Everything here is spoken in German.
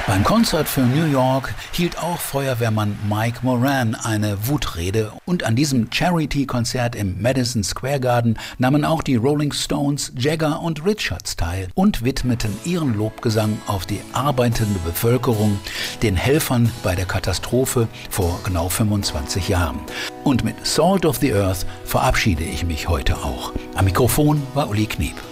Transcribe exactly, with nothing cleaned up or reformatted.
Beim Konzert für New York hielt auch Feuerwehrmann Mike Moran eine Wutrede und an diesem Charity-Konzert im Madison Square Garden nahmen auch die Rolling Stones, Jagger und Richards teil und widmeten ihren Lobgesang auf die arbeitende Bevölkerung, den Helfern bei der Katastrophe vor genau fünfundzwanzig Jahren. Und mit Salt of the Earth verabschiede ich mich heute auch. Am Mikrofon war Uli Kniep.